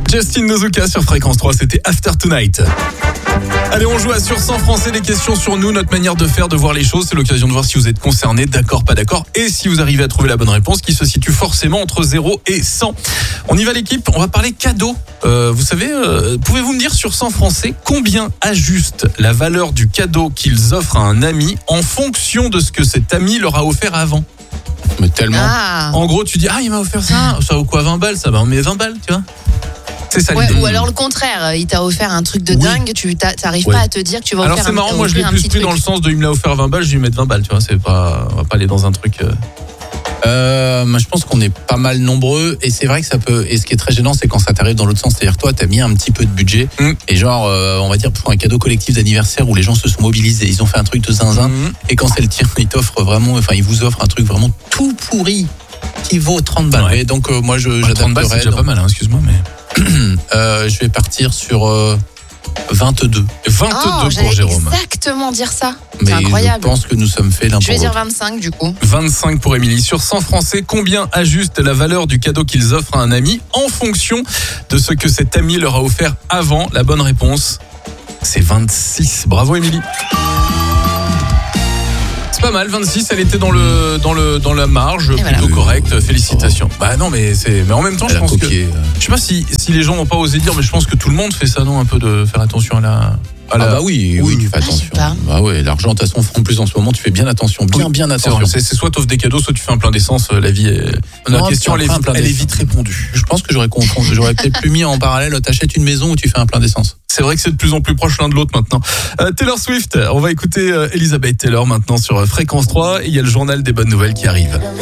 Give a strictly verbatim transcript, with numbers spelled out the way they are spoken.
Justin Nozuka sur Fréquence trois, c'était After Tonight. Allez, on joue à Sur cent Français, des questions sur nous, notre manière de faire, de voir les choses. C'est l'occasion de voir si vous êtes concerné, d'accord, pas d'accord, et si vous arrivez à trouver la bonne réponse qui se situe forcément entre zéro et cent. On y va l'équipe, on va parler cadeaux. Euh, vous savez, euh, pouvez-vous me dire sur cent Français combien ajuste la valeur du cadeau qu'ils offrent à un ami en fonction de ce que cet ami leur a offert avant? Mais tellement. Ah. En gros, tu dis, ah, il m'a offert ça, ça vaut quoi, vingt balles? Ça va, on met vingt balles, tu vois. C'est ça Ouais, l'idée. ou alors le contraire, il t'a offert un truc de Oui. dingue, tu t'a- t'arrives Ouais. pas à te dire que tu vas Alors offrir c'est un, marrant, moi je l'ai offrir un plus petit pris truc. dans le sens de il me l'a offert vingt balles, je vais lui mettre vingt balles, tu vois, c'est pas, on va pas aller dans un truc. Euh... Euh, moi, je pense qu'on est pas mal nombreux et c'est vrai que ça peut. Et ce qui est très gênant, c'est quand ça t'arrive dans l'autre sens. C'est-à-dire que toi, t'as mis un petit peu de budget Mm. et genre, euh, on va dire pour un cadeau collectif d'anniversaire où les gens se sont mobilisés, ils ont fait un truc de zinzin. Mhm. Et quand c'est le tien, ils t'offrent vraiment, enfin, ils vous offrent un truc vraiment tout pourri qui vaut trente balles. Ouais. Et donc, euh, moi, je Bah, trente balles, c'est j'adapterais. déjà pas mal, hein, excuse-moi, mais. Euh, je vais partir sur euh, vingt-deux. Oh, vingt-deux pour j'allais Jérôme. exactement dire ça. Mais C'est incroyable. je pense que nous sommes faits l'un Je vais pour dire l'autre. vingt-cinq du coup. vingt-cinq pour Émilie. Sur cent Français, combien ajuste la valeur du cadeau qu'ils offrent à un ami en fonction de ce que cet ami leur a offert avant? La bonne réponse, c'est vingt-six. Bravo Émilie. C'est pas mal, vingt-six, elle était dans le dans le dans la marge, plutôt voilà. correcte. Félicitations. Bah non, mais c'est mais en même temps, je Elle a pense que copié. je sais pas si si les gens n'ont pas osé dire, mais je pense que tout le monde fait ça, non, un peu de faire attention à la à Ah la- bah oui, oui, tu fais Ah, je sais attention. pas. Bah ouais, l'argent, de toute façon, en plus en ce moment, tu fais bien attention, bien, Oui, bien C'est attention. vrai, C'est c'est soit t'offres des cadeaux, soit tu fais un plein d'essence. La vie est... La Non, question, c'est un elle est, plein, plein elle est d'essence. vite répondue. Je pense que j'aurais confondu, j'aurais peut-être plus mis en parallèle, t'achètes une maison où tu fais un plein d'essence. C'est vrai que c'est de plus en plus proche l'un de l'autre maintenant. Euh, Taylor Swift, on va écouter euh, Elizabeth Taylor maintenant sur euh, Fréquence trois. Et il y a le journal des bonnes nouvelles qui arrive.